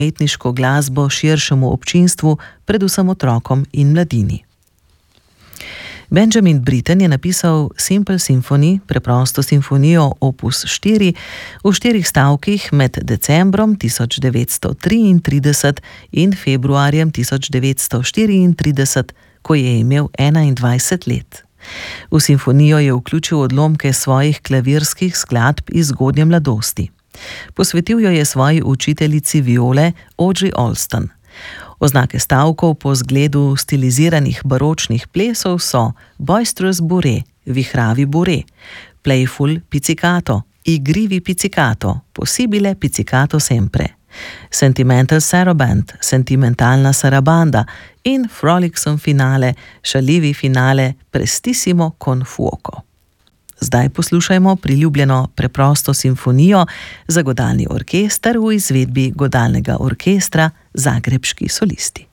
umetniško glasbo širšemu občinstvu, predvsem otrokom in mladini. Benjamin Britten je napisal Simple Symphony, preprosto simfonijo opus 4, v 4 stavkih med decembrom 1933 in februarjem 1934, ko je imel 21 let. V simfonijo je vključil odlomke svojih klavirskih skladb iz zgodnje mladosti. Posvetil jo je svoji učiteljici viole Audrey Alston. Oznake stavkov po zgledu stiliziranih baročnih plesov so boisterous bourrée, vihravi bourrée, playful pizzicato, igrivi pizzicato, possibile pizzicato sempre, sentimental saraband, sentimentalna sarabanda in frolicsome finale, šaljivi finale, prestissimo con fuoco. Zdaj poslušajmo priljubljeno preprosto simfonijo za godalni orkester v izvedbi godalnega orkestra Zagrebški solisti.